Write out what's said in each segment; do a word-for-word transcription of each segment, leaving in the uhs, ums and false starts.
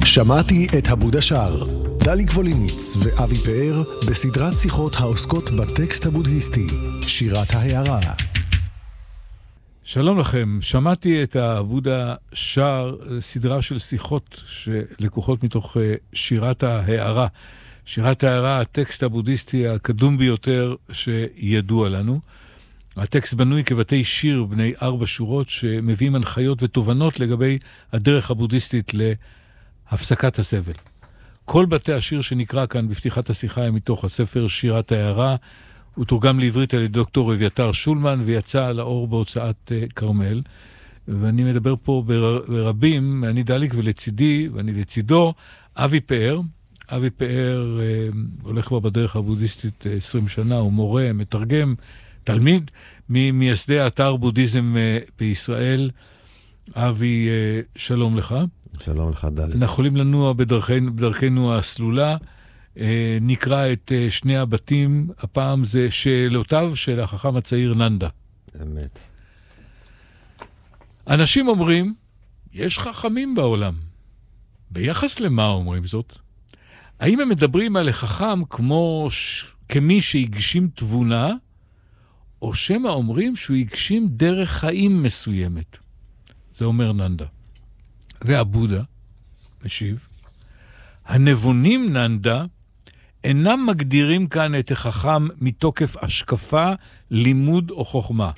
שמעתי את עמוד השער. דליק ווליניץ ואבי פאר בסדרת שיחות העוסקות בטקסט הבודהיסטי, שירת ההערה. שלום לכם, שמעתי את עמוד השער, סדרה של שיחות שלקוחות מתוך שירת ההערה. שירת ההערה, הטקסט הבודהיסטי הקדום ביותר שידוע לנו. הטקסט בנוי כבתי שיר בני ארבע שורות שמביאים הנחיות ותובנות לגבי הדרך הבודהיסטית להפסקת הסבל. כל בתי השיר שנקרא כאן בפתיחת השיחה הם מתוך הספר שירת ההערה. הוא תורגם לעברית על דוקטור אביתר שולמן ויצא לאור בהוצאת קרמל. ואני מדבר פה ברבים, אני דליק ולצידי, ואני לצידו, אבי פאר. אבי פאר אה, הולך כבר בדרך הבודהיסטית עשרים שנה, הוא מורה, מתרגם, תלמיד, ממייסדי אתר בודהיזם אה, בישראל. אבי, אה, שלום לך. שלום לך, דליק. אנחנו יכולים לנוע בדרכנו, בדרכנו הסלולה. אה, נקרא את אה, שני הבתים, הפעם זה שאלותיו של החכם הצעיר ננדה. אמת. אנשים אומרים, יש חכמים בעולם. ביחס למה אומרים זאת? האם הם מדברים על החכם כמו ש... כמי שהגשים תבונה, או שמה אומרים שהוא הגשים דרך חיים מסוימת? זה אומר ננדה. והבודה משיב, הנבונים ננדה אינם מגדירים כאן את החכם מתוקף השקפה, לימוד או חוכמה.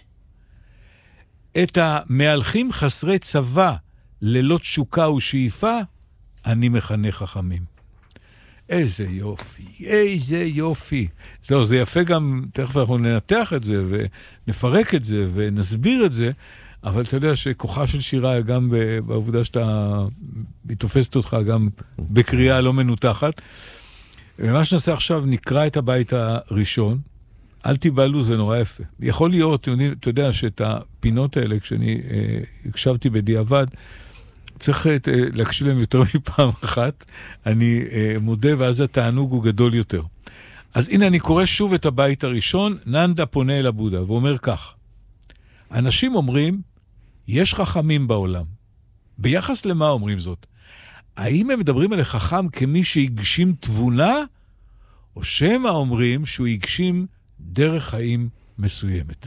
את המהלכים חסרי צבא ללא תשוקה ושאיפה, אני מכנה חכמים. איזה יופי, איזה יופי. לא, זה יפה גם, תכף אנחנו ננתח את זה ונפרק את זה ונסביר את זה, אבל אתה יודע שכוחה של שירה גם בעבודה שאתה, היא תופסת אותך גם בקריאה לא מנותחת. ומה שנעשה עכשיו, נקרא את הבית הראשון, אל תיבלו, זה נורא יפה. יכול להיות, אתה יודע שאת הפינות האלה, כשאני אה, הקשבתי בדיעבד, צריך להקשיב להם יותר מפעם אחת, אני אה, מודה, ואז התענוג הוא גדול יותר. אז הנה אני קורא שוב את הבית הראשון, ננדה פונה אל הבודה, ואומר כך, אנשים אומרים, יש חכמים בעולם. ביחס למה אומרים זאת? האם הם מדברים על החכם כמי שהגשים תבונה, או שמה אומרים שהוא הגשים דרך חיים מסוימת?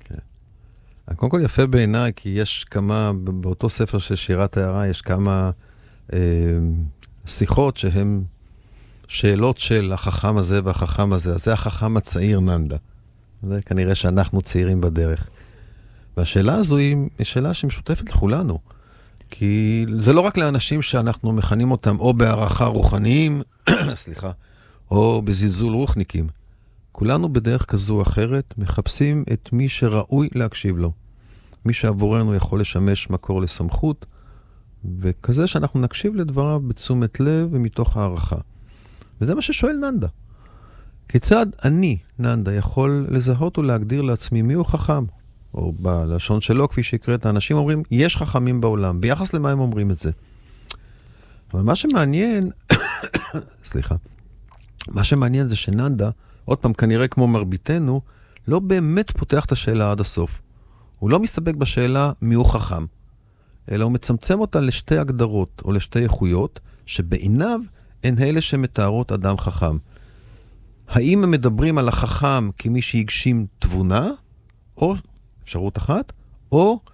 קודם כל יפה בעיניי, כי יש כמה, באותו ספר של שירת ההערה, יש כמה אה, שיחות שהן שאלות של החכם הזה והחכם הזה. אז זה החכם הצעיר ננדה. זה כנראה שאנחנו צעירים בדרך. והשאלה הזו היא שאלה שמשותפת לכולנו. כי זה לא רק לאנשים שאנחנו מכנים אותם או בהערכה רוחניים, סליחה, או בזלזול רוחניקים. כולנו בדרך כזו או אחרת מחפשים את מי שראוי להקשיב לו. מי שעבורנו יכול לשמש מקור לסמכות, וכזה שאנחנו נקשיב לדבריו בתשומת לב ומתוך הערכה. וזה מה ששואל ננדה. כיצד אני, ננדה, יכול לזהות ולהגדיר לעצמי מי הוא חכם? או בלשון שלו, כפי שהקראת, האנשים אומרים, יש חכמים בעולם. ביחס למה הם אומרים את זה? אבל מה שמעניין, סליחה, מה שמעניין זה שננדה, עוד פעם, כנראה כמו מרביתנו, לא באמת פותח את השאלה עד הסוף. הוא לא מסתפק בשאלה מי הוא חכם, אלא הוא מצמצם אותה לשתי הגדרות או לשתי איכויות, שבעיניו הן אלה שמתארות אדם חכם. האם הם מדברים על החכם כמי שהגשים תבונה, או אפשרות אחת, או